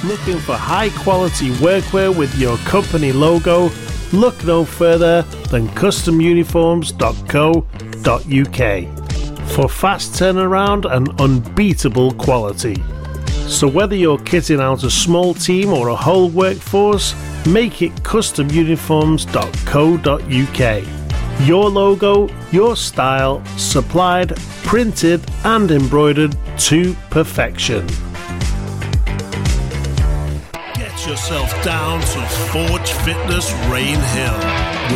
Looking for high quality workwear with your company logo? Look no further than customuniforms.co.uk for fast turnaround and unbeatable quality. So whether you're kitting out a small team or a whole workforce, make it customuniforms.co.uk. Your logo, your style, supplied, printed and embroidered to perfection. Get yourself down to Forge Fitness Rain Hill.